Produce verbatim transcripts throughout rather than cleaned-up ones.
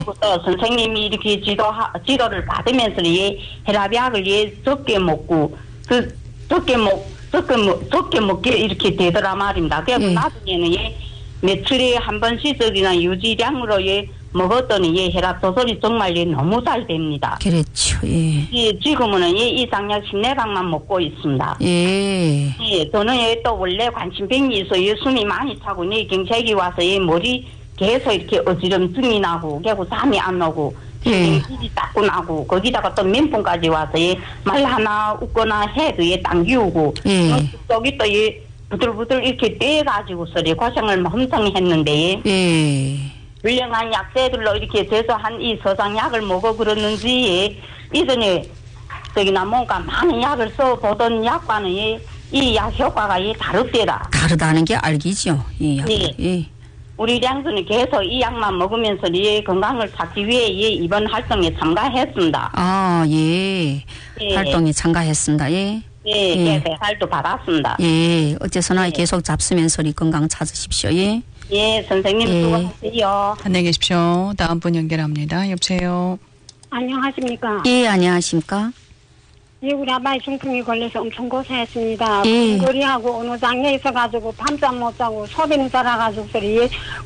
부터 선생님이 이렇게 지도 지도를 받으면서 예 혈압약을 예 적게 먹고 그 적게 먹 적게 먹 적게 먹게 이렇게 되더라 말입니다. 그래서 예. 나중에는 예 며칠에 한 번씩 저기나 유지량으로 예 먹었더니 예 혈압 조절이 정말 예 너무 잘 됩니다. 그렇죠. 예. 예 지금은 예 이 장약 십내강만 먹고 있습니다. 예. 예 저는 예 또 원래 관심병이 있어 예 숨이 많이 차고 예 경찰이 와서 예 머리 계속 이렇게 어지럼증이 나고 그리고 잠이 안 오고 예. 힘이 자꾸 나고 거기다가 또 면봉까지 와서 예 말 하나 웃거나 해도 예 당기우고 예. 여기 또 예 부들부들 이렇게 떼가지고서 예 고생을 엄청 했는데 예. 훌륭한 약재들로 이렇게 제조한 이 서장약을 먹어 그러는지 예 이전에 저기나 뭔가 많은 약을 써 보던 약과는 예 이 약 효과가 예 다르더라. 다르다는 게 알기죠. 이 약. 네. 예. 우리 량수는 계속 이 약만 먹으면서 예 건강을 찾기 위해 예 이번 활동에 참가했습니다. 아, 예. 예. 활동에 참가했습니다. 예. 예, 예. 대살도 받았습니다. 예. 어째서나 예. 계속 잡수면서 우리 건강 찾으십시오. 예. 예, 선생님 예. 수고하세요. 안녕히 계십시오. 다음 분 연결합니다. 여보세요. 안녕하십니까. 예, 안녕하십니까. 예, 우리 아빠의 중풍이 걸려서 엄청 고생했습니다. 예. 거리하고 어느 장에 있어가지고 밤잠 못 자고 소변 자라가지고 소리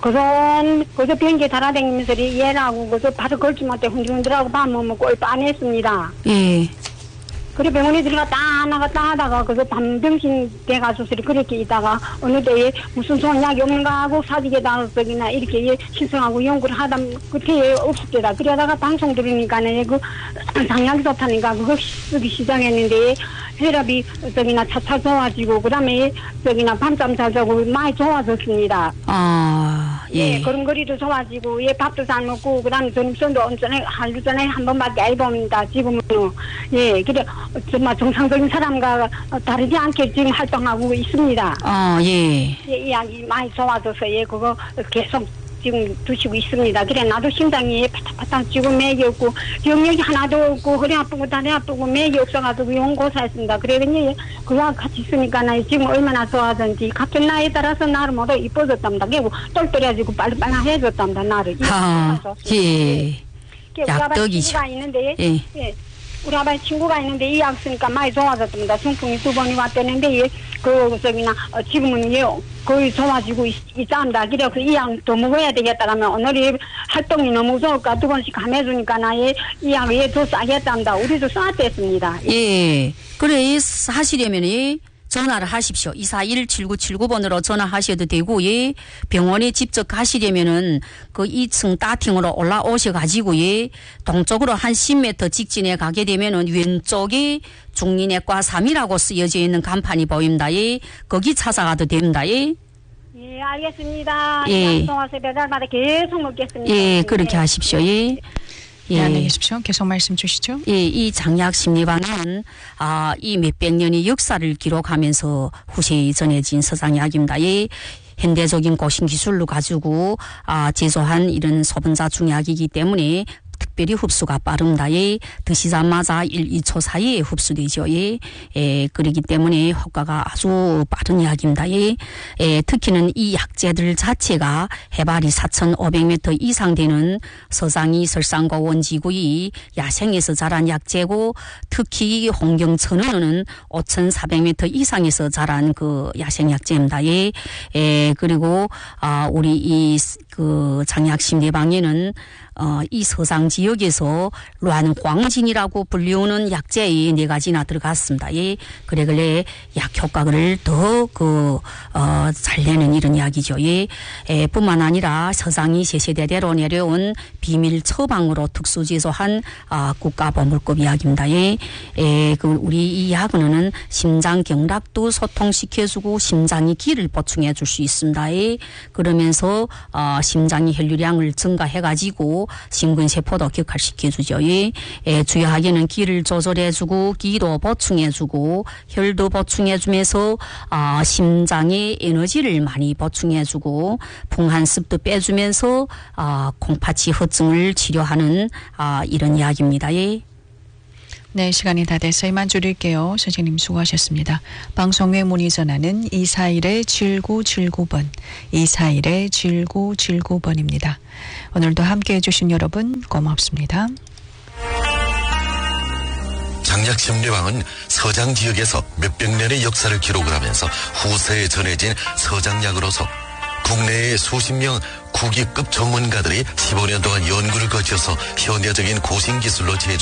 그전 그저 비행기 달아다니면서 얘라고 그저 발을 걸지 못해 흔들흔들하고 밥 못 먹고 얼빠 안 했습니다. 예. 그래 병원에 들어갔다 나갔다 하다가 그저 밤병신 돼가지고 소리 그렇게 있다가 어느 때에 무슨 좋은 약이 없는가 하고 사직에 나서기나 이렇게 예, 신청하고 연구를 하다 그때 없었대다. 그러다가 방송 들으니까는 그 장약이 좋다니까 그거 쓰기 시작했는데 혈압이 저기나 차차 좋아지고 그다음에 저기나 밤잠 잘 자고 많이 좋아졌습니다. 아, 예. 예, 걸음걸이도 좋아지고 예 밥도 잘 먹고 그다음에 전입선도 언전에 하루 전에 한 번밖에 안 해봅니다. 지금은 예 그래 정말 정상적인 사람과 다르지 않게 지금 활동하고 있습니다. 아, 예. 예, 이 약이 많이 좋아져서 예 그거 계속 지금 드시고 있습니다. 그래 나도 심장이 파닥파닥 지금 맥이 없고 병력이 하나도 없고 허리 아프고 다리 아프고 맥이 없어가지고 용고사했습니다. 그러더니 그와 같이 있으니까 나 지금 얼마나 좋아졌는지 같은 나이에 따라서 나를 모두 이뻐졌답니다. 그리고 똘똘해지고 빨리빨리해졌답니다. 나를. 아, 예. 약떡이죠. 친구가 있는데 예. 예. 우리 아버지 친구가 있는데 이 약 쓰니까 많이 좋아졌답니다. 중풍이 두 번이 왔다는데 예, 그 저기나 어, 지금은 예 거의 좋아지고 있, 있답니다. 그래서 이 약 더 먹어야 되겠다 하면 오늘이 활동이 너무 좋을까 두 번씩 감해주니까 나의 이 약을 예, 더 싸겠답니다. 우리도 싸댔습니다. 예. 그래, 이 하시려면이 전화를 하십시오. 이사일 칠구칠구 번으로 전화하셔도 되고, 예. 병원에 직접 가시려면은 그 이 층 따팅으로 올라오셔가지고, 예. 동쪽으로 한 십 미터 직진에 가게 되면은 왼쪽에 중리내과 삼이라고 쓰여져 있는 간판이 보입니다. 예. 거기 찾아가도 됩니다. 예. 예, 알겠습니다. 예. 방송와서 배달마다 계속 먹겠습니다. 예, 그렇게 하십시오. 예. 예. 네, 안녕히 계십시오. 계속 말씀 주시죠. 예, 이 장약 심리방은 아, 이 몇백 년의 역사를 기록하면서 후세에 전해진 서장약입니다. 예. 현대적인 고신 기술로 가지고 아, 제조한 이런 소분자 중약이기 때문에 특별히 흡수가 빠릅니다. 예. 드시자마자 일, 이 초 사이에 흡수되죠. 예. 예. 그렇기 때문에 효과가 아주 빠른 약입니다. 예. 예. 특히는 이 약재들 자체가 해발이 사천오백 미터 이상 되는 서장이 설상고 원지구이 야생에서 자란 약재고 특히 홍경천은은 오천사백 미터 이상에서 자란 그 야생 약재입니다. 예. 예. 그리고 아, 우리 이 그 장약심리방에는 어, 이 서상 지역에서 란황진이라고 불리우는 약재의 네 가지나 들어갔습니다. 예. 그래, 그래, 약 효과를 더, 그, 어, 잘 내는 이런 약이죠. 예. 예, 뿐만 아니라 서상이 세세대대로 내려온 비밀 처방으로 특수 제조한, 아, 국가보물급 약입니다. 예. 예, 그, 우리 이 약은 심장 경락도 소통시켜주고 심장의 기를 보충해 줄 수 있습니다. 예. 그러면서, 어, 심장의 혈류량을 증가해가지고 심근세포도 격화시켜주죠. 예. 예, 주요하게는 기를 조절해주고 기도 보충해주고 혈도 보충해주면서 어, 심장의 에너지를 많이 보충해주고 풍한습도 빼주면서 어, 콩팥이 허증을 치료하는 어, 이런 약입니다. 예. 네, 시간이 다 돼서 이만 줄일게요. 선생님 수고하셨습니다. 방송 외 문의 전화는 이사일 칠구칠구 번, 이사일 칠구칠구 번입니다. 오늘도 함께해 주신 여러분 고맙습니다. 장약심리왕은 서장 지역에서 몇백 년의 역사를 기록을 하면서 후세에 전해진 서장약으로서 국내의 수십 명 국위급 전문가들이 십오 년 동안 연구를 거쳐서 현대적인 고신기술로 제조